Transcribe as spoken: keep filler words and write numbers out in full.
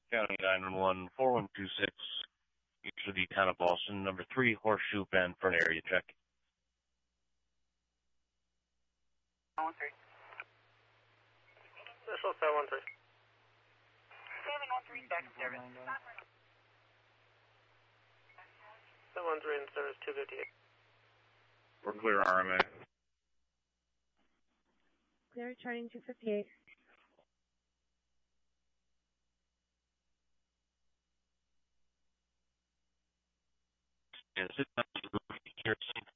County nine one one, four one two six, usually the town of Boston, number three, Horseshoe Bend for an area check. seven one three. Initial seven one three. seven one three, back in service. seven one three in service, two fifty-eight. We're clear R M A. Clear, charting two fifty-eight. Yes, it's